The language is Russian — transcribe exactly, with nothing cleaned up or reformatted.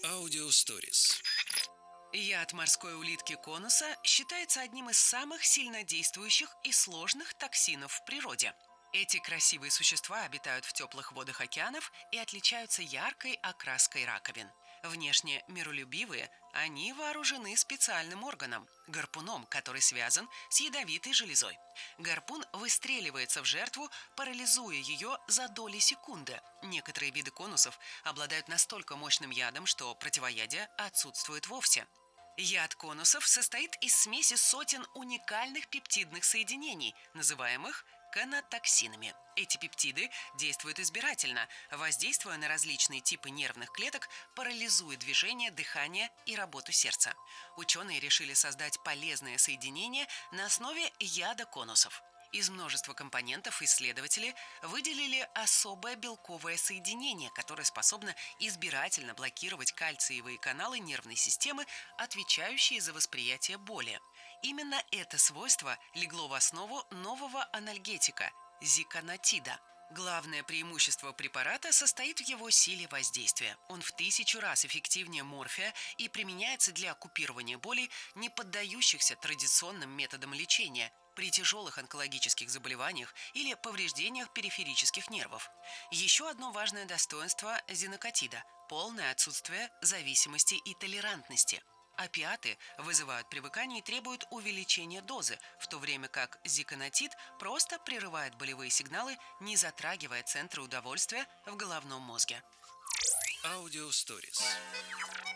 Аудиосторис. Яд морской улитки конуса считается одним из самых сильнодействующих и сложных токсинов в природе. Эти красивые существа обитают в теплых водах океанов и отличаются яркой окраской раковин. Внешне миролюбивые, они вооружены специальным органом – гарпуном, который связан с ядовитой железой. Гарпун выстреливается в жертву, парализуя ее за доли секунды. Некоторые виды конусов обладают настолько мощным ядом, что противоядие отсутствует вовсе. Яд конусов состоит из смеси сотен уникальных пептидных соединений, называемых канатоксинами. Эти пептиды действуют избирательно, воздействуя на различные типы нервных клеток, парализуя движение, дыхание и работу сердца. Ученые решили создать полезное соединение на основе яда конусов. Из множества компонентов исследователи выделили особое белковое соединение, которое способно избирательно блокировать кальциевые каналы нервной системы, отвечающие за восприятие боли. Именно это свойство легло в основу нового анальгетика – зиконатида. Главное преимущество препарата состоит в его силе воздействия. Он в тысячу раз эффективнее морфия и применяется для купирования болей, не поддающихся традиционным методам лечения – при тяжелых онкологических заболеваниях или повреждениях периферических нервов. Еще одно важное достоинство зинокотида – полное отсутствие зависимости и толерантности. Опиаты вызывают привыкание и требуют увеличения дозы, в то время как зиконатид просто прерывает болевые сигналы, не затрагивая центры удовольствия в головном мозге. Аудиосторис.